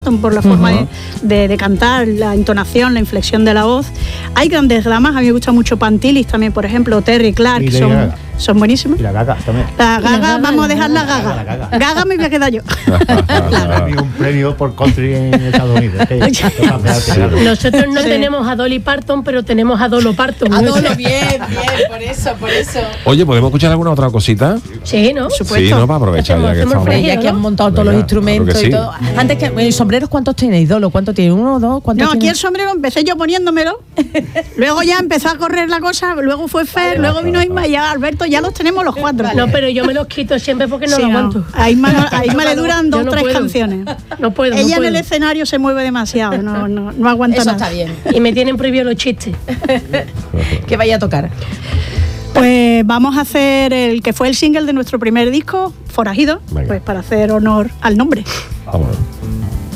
por la forma de cantar, la entonación, la inflexión de la voz. Hay grandes dramas, a mí me gusta mucho Pantilis también, por ejemplo, Terry Clark, son buenísimos. Y la Gaga también. La Gaga, vamos a dejar la Gaga. Gaga me voy a quedar yo. Un premio por country en Estados Unidos. Nosotros no tenemos a Dolly Parton, pero tenemos a Dolo Parton. A Dolo, bien, por eso. Oye, ¿podemos escuchar alguna otra cosita? Sí, ¿no? Sí, ¿no? Para aprovechar ya que estamos. Ya que han montado todos los instrumentos claro que y todo. Antes que, ¿sombreros cuántos tenéis, Dolo? ¿Cuántos tiene? ¿Uno o dos? No, aquí el sombrero empecé yo poniéndomelo. Luego ya empezó a correr la cosa, luego fue Fer, luego vino Isma y ya Alberto, ya los tenemos los cuatro. No, pero yo me los quito siempre porque no lo aguanto. A Isma le duran 2 o 3 canciones. No puedo. Ella en el escenario se mueve demasiado, no aguanta nada. Eso está bien. Y me tienen prohibido los chistes. ¿Qué vaya a tocar? Pues vamos a hacer el que fue el single de nuestro primer disco, Forajido, pues para hacer honor al nombre. Vamos.